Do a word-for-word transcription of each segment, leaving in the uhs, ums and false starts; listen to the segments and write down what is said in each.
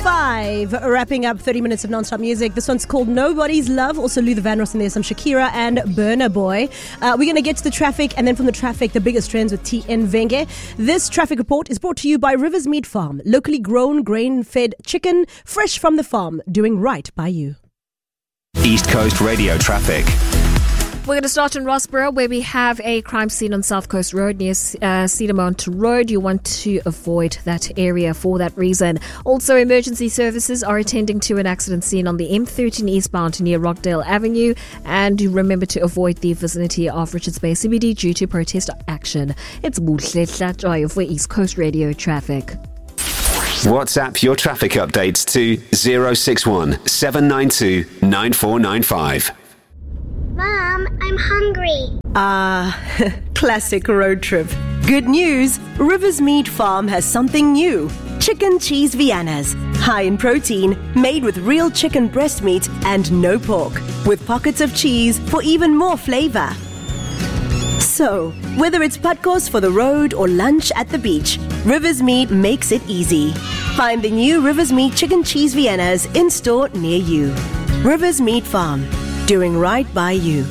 five, wrapping up thirty minutes of non-stop music. This one's called Nobody's Love. Also Luther Vandross, and there's some Shakira and Burna Boy. Uh, we're going to get to the traffic, and then from the traffic, the biggest trends with T N Venge. This traffic report is brought to you by Rivers Meat Farm. Locally grown, grain-fed chicken, fresh from the farm, doing right by you. East Coast Radio traffic. We're going to start in Rossborough, where we have a crime scene on South Coast Road near uh, Cedarmont Road. You want to avoid that area for that reason. Also, emergency services are attending to an accident scene on the M thirteen eastbound near Rockdale Avenue. And you remember to avoid the vicinity of Richards Bay C B D due to protest action. It's Buhle Hlatshwayo for East Coast Radio traffic. WhatsApp your traffic updates to zero six one seven nine two nine four nine five. Mom, I'm hungry. Ah, uh, classic road trip. Good news, Rivers Meat Farm has something new. Chicken Cheese Viennas. High in protein, made with real chicken breast meat and no pork. With pockets of cheese for even more flavor. So, whether it's patkos for the road or lunch at the beach, Rivers Meat makes it easy. Find the new Rivers Meat Chicken Cheese Viennas in store near you. Rivers Meat Farm. Doing right by you.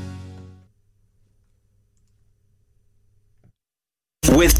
With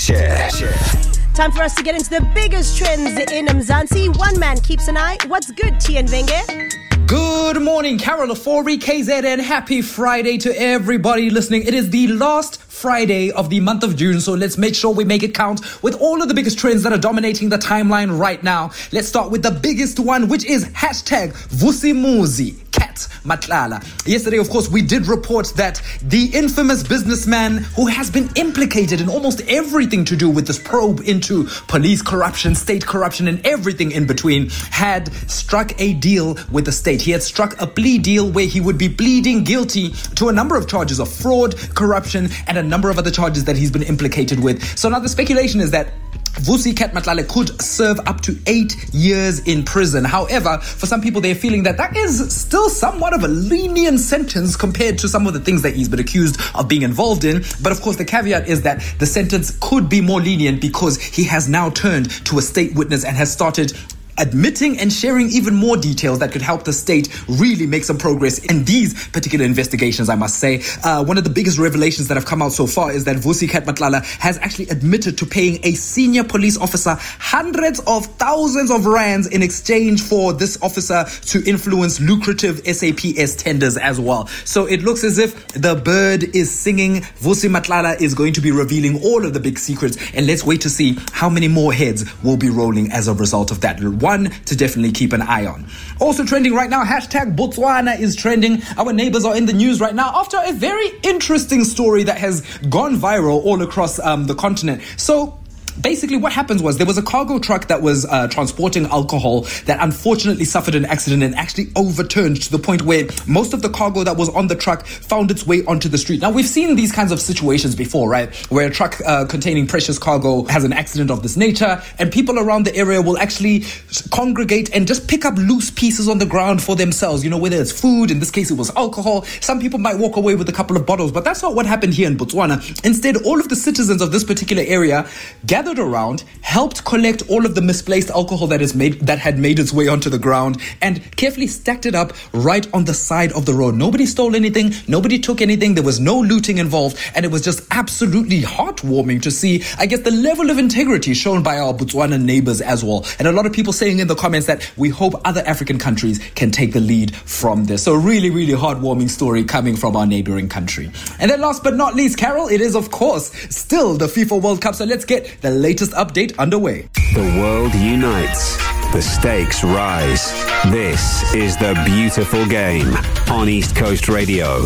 Tinashe. Time for us to get into the biggest trends in Mzansi. One man keeps an eye. What's good, T N Venge? Good morning, Carol Afori, K Z N. Happy Friday to everybody listening. It is the last Friday of the month of June, so let's make sure we make it count with all of the biggest trends that are dominating the timeline right now. Let's start with the biggest one, which is hashtag Vusimuzi. Cat Matlala. Yesterday, of course, we did report that the infamous businessman who has been implicated in almost everything to do with this probe into police corruption, state corruption, and everything in between had struck a deal with the state. He had struck a plea deal where he would be pleading guilty to a number of charges of fraud, corruption, and a number of other charges that he's been implicated with. So now the speculation is that Vusi Cat Matlala could serve up to eight years in prison. However, for some people, they're feeling that that is still somewhat of a lenient sentence compared to some of the things that he's been accused of being involved in. But of course, the caveat is that the sentence could be more lenient because he has now turned to a state witness and has started admitting and sharing even more details that could help the state really make some progress in these particular investigations, I must say. Uh, one of the biggest revelations that have come out so far is that Vusi Cat Matlala has actually admitted to paying a senior police officer hundreds of thousands of rands in exchange for this officer to influence lucrative S A P S tenders as well. So it looks as if the bird is singing. Vusi Matlala is going to be revealing all of the big secrets, and let's wait to see how many more heads will be rolling as a result of that. One to definitely keep an eye on. Also trending right now, hashtag Botswana is trending. Our neighbors are in the news right now after a very interesting story that has gone viral all across um, the continent. So basically what happens was there was a cargo truck that was uh, transporting alcohol that unfortunately suffered an accident and actually overturned to the point where most of the cargo that was on the truck found its way onto the street. Now, we've seen these kinds of situations before, right? Where a truck uh, containing precious cargo has an accident of this nature, and people around the area will actually congregate and just pick up loose pieces on the ground for themselves, you know, whether it's food, in this case it was alcohol. Some people might walk away with a couple of bottles, but that's not what happened here in Botswana. Instead, all of the citizens of this particular area gathered around, helped collect all of the misplaced alcohol that is made that had made its way onto the ground, and carefully stacked it up right on the side of the road. Nobody stole anything, nobody took anything, there was no looting involved, and it was just absolutely heartwarming to see, I guess, the level of integrity shown by our Botswana neighbors as well. And a lot of people saying in the comments that we hope other African countries can take the lead from this. So really, really heartwarming story coming from our neighboring country. And then last but not least, Carol, it is of course still the FIFA World Cup. So let's get the latest update underway. The world unites. The stakes rise. This is The Beautiful Game on East Coast Radio.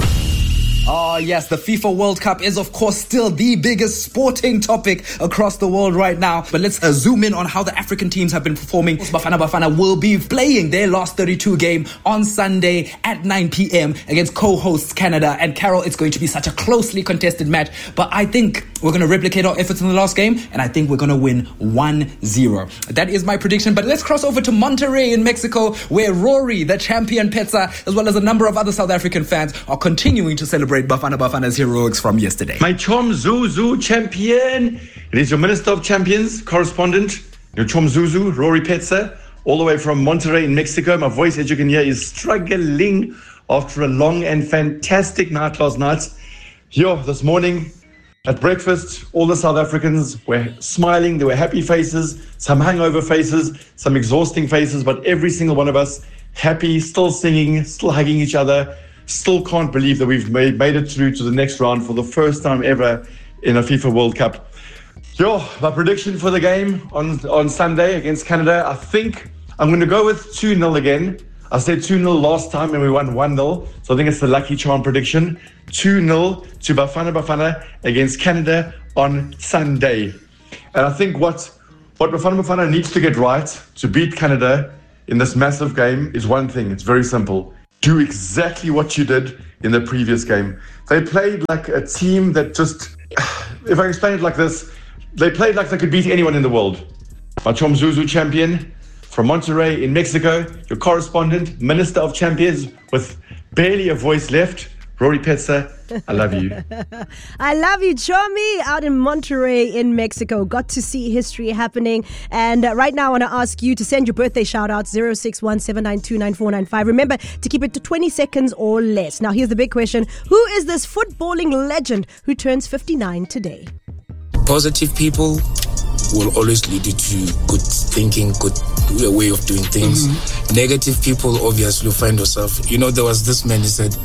Oh, yes, the FIFA World Cup is, of course, still the biggest sporting topic across the world right now. But let's uh, zoom in on how the African teams have been performing. Bafana Bafana will be playing their last thirty-two game on Sunday at nine p.m. against co-hosts Canada. And Carol, it's going to be such a closely contested match. But I think we're going to replicate our efforts in the last game, and I think we're going to win one zero. That is my prediction. But let's cross over to Monterrey in Mexico, where Rory, the champion Petsa, as well as a number of other South African fans, are continuing to celebrate Bafana Bafana's heroics from yesterday. My chum Zuzu champion. It is your Minister of Champions correspondent, your chum Zuzu, Rory Petsa, all the way from Monterrey in Mexico. My voice, as you can hear, is struggling after a long and fantastic night last night. Here, this morning at breakfast, all the South Africans were smiling. There were happy faces, some hangover faces, some exhausting faces, but every single one of us happy, still singing, still hugging each other. Still can't believe that we've made, made it through to the next round for the first time ever in a FIFA World Cup. Yo, my prediction for the game on, on Sunday against Canada, I think I'm going to go with two nil again. I said two nil last time and we won one nil, so I think it's the lucky charm prediction. two nil to Bafana Bafana against Canada on Sunday. And I think what, what Bafana Bafana needs to get right to beat Canada in this massive game is one thing. It's very simple. Do exactly what you did in the previous game. They played like a team that just, if I explain it like this, they played like they could beat anyone in the world. Machom Zuzu champion from Monterrey in Mexico, your correspondent, Minister of Champions with barely a voice left, Rory Petzer, I love you. I love you, Chomi, out in Monterrey in Mexico. Got to see history happening. And uh, right now I want to ask you to send your birthday shout outs zero six one seven nine two nine four nine five. Remember to keep it to twenty seconds or less. Now here's the big question. Who is this footballing legend who turns fifty-nine today? Positive people will always lead you to good thinking, good way of doing things. Mm-hmm. Negative people, obviously, find yourself. You know, there was this man, he said,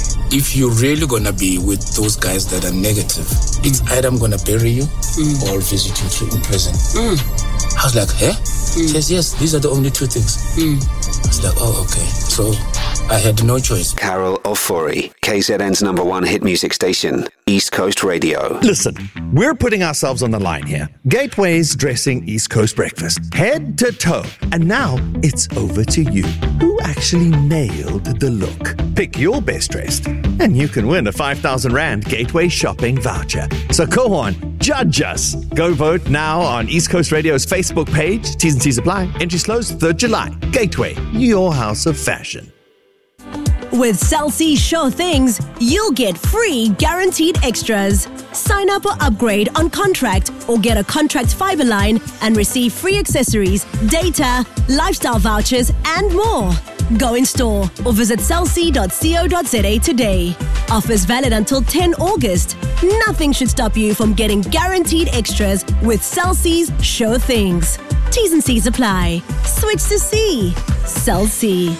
if you're really going to be with those guys that are negative, mm. it's either I'm going to bury you mm. or I'll visit you in prison. Mm. I was like, eh? Mm. He says, yes, these are the only two things. Mm. I was like, oh, okay. So I had no choice. Carol Ofori, K Z N's number one hit music station, East Coast Radio. Listen, we're putting ourselves on the line here. Gateway's dressing East Coast breakfast, head to toe. And now it's over to you. Who actually nailed the look? Pick your best dressed, and you can win a five thousand Rand Gateway shopping voucher. So go on, judge us. Go vote now on East Coast Radio's Facebook page. T's and C's apply. Entry slows third of July. Gateway, your house of fashion. With Cell C Sure Things, you'll get free guaranteed extras. Sign up or upgrade on contract or get a contract fiber line and receive free accessories, data, lifestyle vouchers and more. Go in store or visit cell c dot co dot za today. Offers valid until the tenth of August. Nothing should stop you from getting guaranteed extras with Cell C's Sure Things. T's and C's apply. Switch to C. Cell C.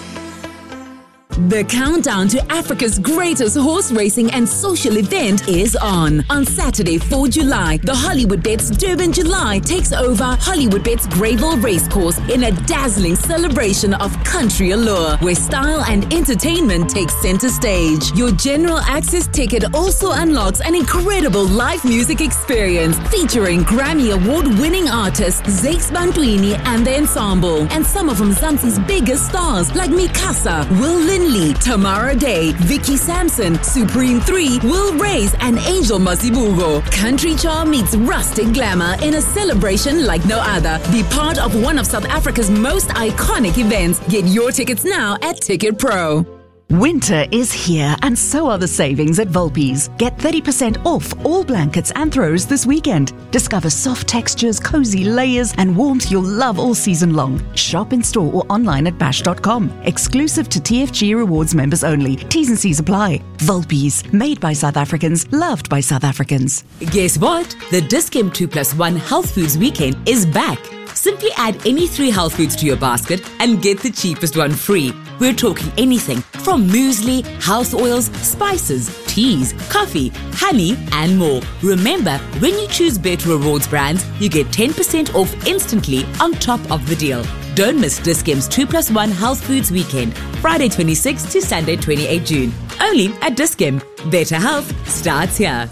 The countdown to Africa's greatest horse racing and social event is on. On Saturday, the fourth of July, the Hollywoodbets Durban July takes over Hollywoodbets Greyville Racecourse in a dazzling celebration of country allure, where style and entertainment takes center stage. Your general access ticket also unlocks an incredible live music experience featuring Grammy Award-winning artists Zakes Bantwini and the ensemble, and some of Mzansi's biggest stars like Mikasa, Will Lin Lee, Tamara Day, Vicky Sampson, Supreme three, Will Reyes, and Angel Masibugo. Country charm meets rustic glamour in a celebration like no other. Be part of one of South Africa's most iconic events. Get your tickets now at Ticket Pro. Winter is here, and so are the savings at Volpi's. Get thirty percent off all blankets and throws this weekend. Discover soft textures, cozy layers, and warmth you'll love all season long. Shop in store or online at bash dot com. Exclusive to T F G Rewards members only. T's and C's apply. Volpi's, made by South Africans, loved by South Africans. Guess what? The Dis-Chem two plus one Health Foods Weekend is back. Simply add any three health foods to your basket and get the cheapest one free. We're talking anything from muesli, house oils, spices, teas, coffee, honey, and more. Remember, when you choose Better Rewards brands, you get ten percent off instantly on top of the deal. Don't miss Dis-Chem's two plus one Health Foods Weekend, Friday twenty-sixth to Sunday twenty-eighth of June. Only at Dis-Chem. Better health starts here.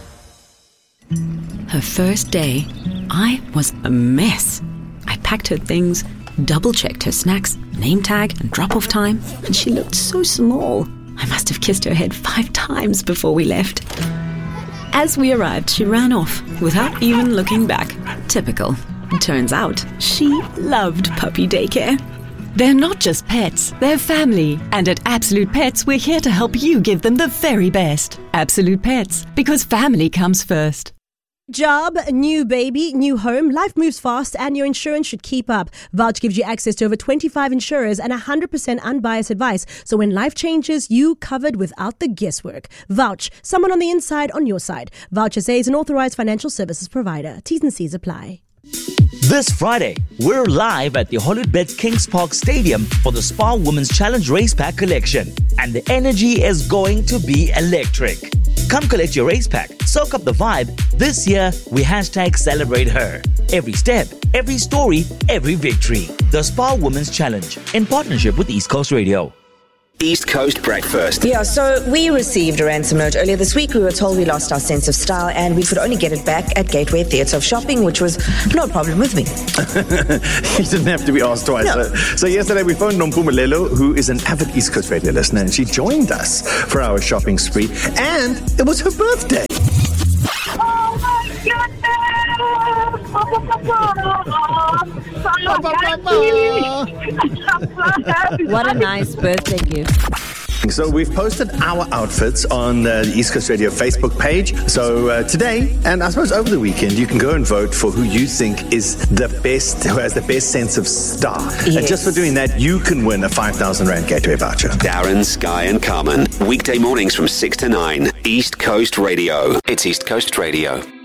Her first day, I was a mess. I packed her things, double-checked her snacks, name tag and drop-off time, and she looked so small. I must have kissed her head five times before we left. As we arrived, she ran off without even looking back. Typical. Turns out, she loved puppy daycare. They're not just pets, they're family. And at Absolute Pets, we're here to help you give them the very best. Absolute Pets, because family comes first. Job, new baby, new home. Life moves fast and your insurance should keep up. Vouch gives you access to over twenty-five insurers and one hundred percent unbiased advice. So when life changes, you covered without the guesswork. Vouch, someone on the inside on your side. Vouch S A is an authorized financial services provider. T's and C's apply. This Friday, we're live at the Hollywoodbets Kings Park Stadium for the Spa Women's Challenge Race Pack Collection. And the energy is going to be electric. Come collect your race pack, soak up the vibe. This year, we hashtag celebrate her. Every step, every story, every victory. The Spa Women's Challenge in partnership with East Coast Radio. East Coast Breakfast. Yeah, so we received a ransom note earlier this week. We were told we lost our sense of style and we could only get it back at Gateway Theatre of Shopping, which was no problem with me. You didn't have to be asked twice. No. So, so yesterday we phoned Nompumelelo, who is an avid East Coast Radio listener, and she joined us for our shopping spree, and it was her birthday. Oh my goodness! What a nice birthday gift. So we've posted our outfits on uh, the East Coast Radio Facebook page. So uh, today, and I suppose over the weekend, you can go and vote for who you think is the best, who has the best sense of style. Yes. And just for doing that, you can win a five thousand Rand Gateway voucher. Darren, Sky and Carmen. Weekday mornings from six to nine. East Coast Radio. It's East Coast Radio.